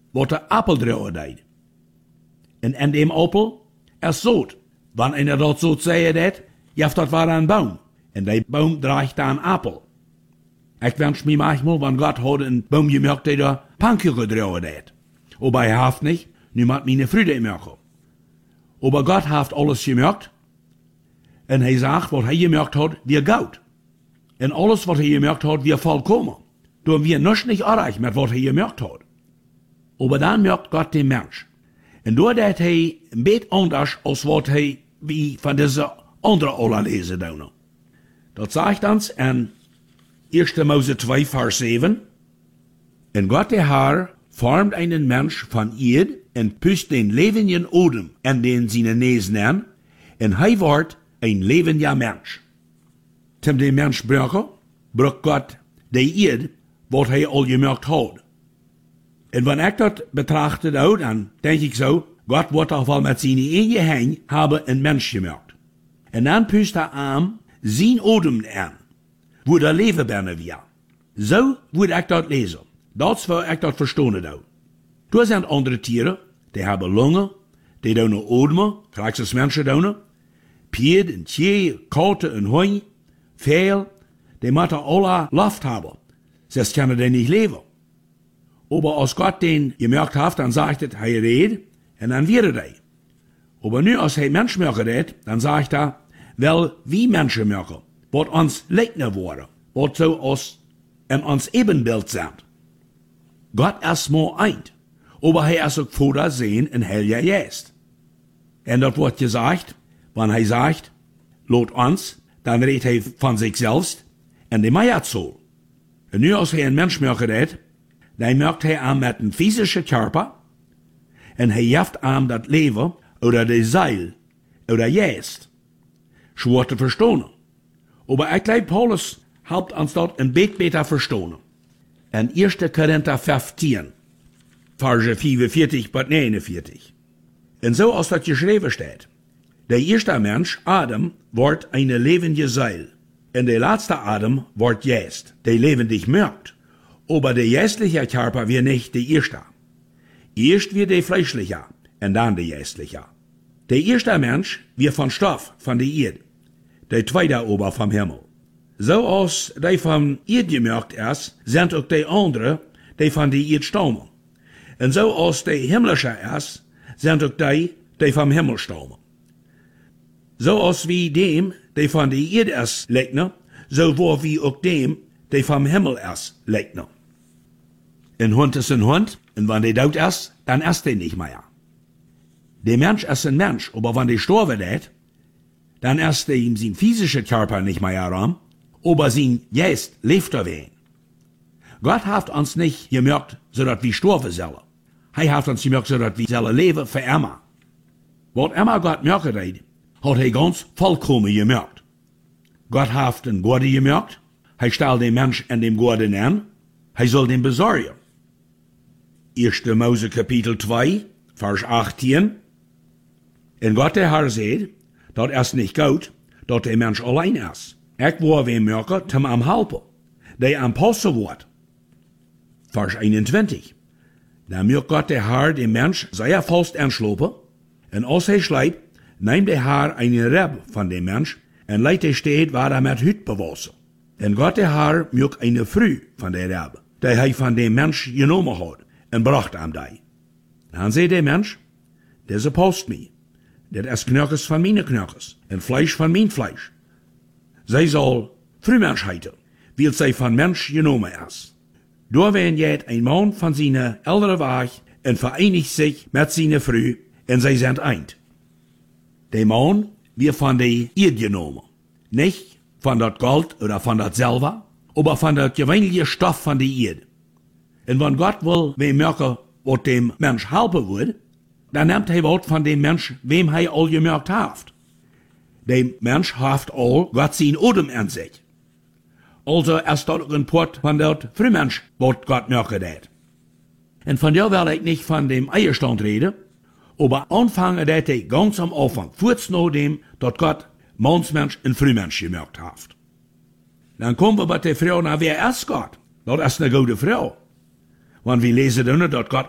wat de appel drauen deed. En dem appel, zoot. Wann einer dort so zei dat, jaft dat war ein Baum. En die Baum draagt da een appel. Ich wünsch mir manchmal, wenn Gott hat einen Baum gemacht, der da Pankuchen drauen hat. Aber er hat nicht, niemand meine Freude machen. Aber Gott hat alles gemacht. Und er sagt, was er gemacht hat, wir gut. Und alles, was er gemacht hat, wir vollkommen. Doch wir nicht erreichen mit was er gemacht hat. Aber dann macht Gott den Mensch. Und doordat hij een beetje anders als wat hij wie van deze andere alle lezen doen. Dat zegt ons in 1. Mose 2, Vers 7. En Gott der Herr formt einen Mensch von Erd en pust den levenden Odem en den seine Nesen an, en hij wordt ein levender Mensch. Zum den Mensch brauchen, braucht Gott de Erd, wat hij al gemacht hat. En wenn ich das betrachte, dann denke ich so, Gott wird auch wohl mit seinen eigenen Händen haben einen Mensch gemacht. Und dann pust er an sein Odem an, wo der Leben berne wir. So würde ich das lesen. Das würde ich das verstehen. Da sind andere Tiere, die haben Lungen, die doen Odem, gleich als Menschen doen. Pied en Tje, Katte en Hund, Veel, die moeten alle Luft haben. Sonst können die nicht leben. Aber als Gott den gemacht hat, dann sagt er, er redet, und dann wird er. Aber nu als er Mensch machen redet, dann sagt er, wel wie Menschen machen, wat uns leckner worden, wat so als in uns Ebenbild sind. Gott ist mal ein, aber er ist auch vorher sehen in Helja jest. Und das wird gesagt, wenn er sagt, lot uns, dann redet er von sich selbst und dem Meier zu. Und nu als er ein Mensch machen redet, dan maakt hij aan met een physische Körper en hij jaft aan dat leven oder de Seil oder Geist. Schwer te verstaan. Aber ich glaube, Paulus helpt uns dort ein bisschen besser verstehen. In 1. Korinther 15, Verse 44 bis 49. Und so als das geschrieben steht, der erste Mensch, Adam, wird eine lebende Seil. Und der letzte Adam wird Geist, der lebendig merkt. Aber der geistliche Körper wird nicht der erste. Erst wird der fleischliche und dann der geistliche. Der erste Mensch wird von Stoff, von der Erde. Der zweite aber vom Himmel. So als die vom Erde gemacht ist, sind auch die anderen, die von der Erde stammen. Und so als der himmlische ist, sind auch die vom Himmel stammen. So als wie dem, die von der Erde ist, leugnen, so wo wie auch dem, die vom Himmel ist, leugnen. Ein Hund ist ein Hund, und wenn der tot ist, dann ist der nicht mehr. Der Mensch ist ein Mensch, aber wenn der sterben wird, dann ist der ihm sein physischer Körper nicht mehr ran, aber sein Geist lebt er wen. Gott hat uns nicht gemacht, so dass wir sterben sollen. Er hat uns gemacht, so dass wir sollen leben für immer. Was immer Gott gemacht hat er ganz vollkommen gemacht. Gott hat den Gott gemacht, er stellt den Mensch in dem Gott an, er soll den besorgen. 1. Mose Kapitel 2, Vers 18. Und Gott der Herr sagt, dat ist nicht gut, dat der Mensch allein ist. Ich will wem merken, zum am helpen, der am Passen wird. Vers 21. Da merkt Gott der Herr dem Mensch sehr fast anschlopen, und als er schleibt, nimmt der Herr einen Reb von dem Mensch, und leidt er steht, war er mit Hüt bewassen. Und Gott der Herr merkt eine Früh von der Reb, der er von dem Mensch genommen hat, und bracht ihm die. Dann sagt der Mensch, diese passt mir. Das ist Knöchels von meine Knöchels, und Fleisch von mein Fleisch. Sie soll Frühmensch heiten, weil sie von Mensch genommen ist. Da werden jetzt ein Mann von seiner älteren Weich und vereinigt sich mit seiner Früh, und sie sind eint. Der Mann wird von der Erde genommen. Nicht von dat Gold oder von dat Silber, aber von dat gewöhnlichen Stoff von der Erde. Und wenn Gott will, wem merken, was dem Mensch helfen wird, dann nimmt er was von dem Mensch, wem er all gemerkt hat. Der Mensch hat all Gott sein Odem in sich. Also ist dort ein Port von dort Frühmensch, was Gott merken hat. Und von der will ich nicht von dem Eierstand reden, aber anfangen dat er ganz am Anfang, kurz nach dem, dass Gott Mannsmensch und Frühmensch gemerkt hat. Dann kommen wir bei der Frau, na wer ist Gott? Das ist eine gute Frau. Wenn wir lesen, dass Gott